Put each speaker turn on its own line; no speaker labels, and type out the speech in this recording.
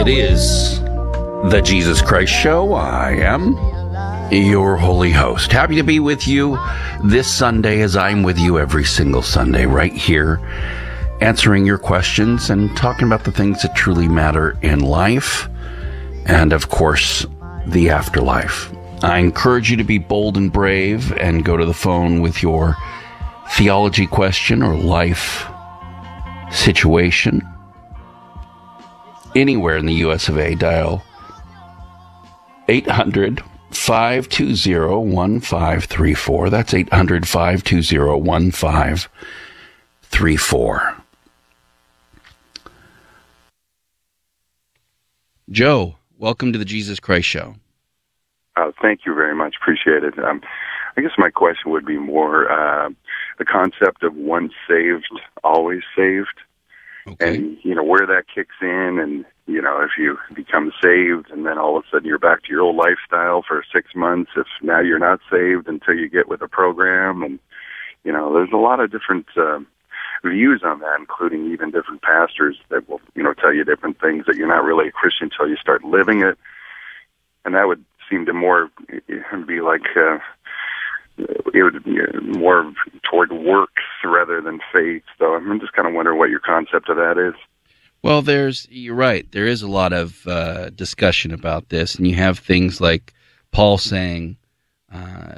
It is the Jesus Christ Show. I am your holy host. Happy to be with you this Sunday, as I'm with you every single Sunday, right here, answering your questions and talking about the things that truly matter in life and, of course, the afterlife. I encourage you to be bold and brave and go to the phone with your theology question or life situation. Anywhere in the US of A, dial 800-520-1534. That's 800-520-1534. Joe, welcome to the Jesus Christ Show.
Thank you very much. Appreciate it. I guess my question would be more the concept of once saved, always saved.
Okay.
And, where that kicks in and, if you become saved and then all of a sudden you're back to your old lifestyle for 6 months, if now you're not saved until you get with a program. And, there's a lot of different views on that, including even different pastors that will, tell you different things that you're not really a Christian until you start living it. And that would seem to more be like it would be more toward works rather than faith. So I'm just kind of wondering what your concept of that is.
Well, you're right. There is a lot of discussion about this, and you have things like Paul saying,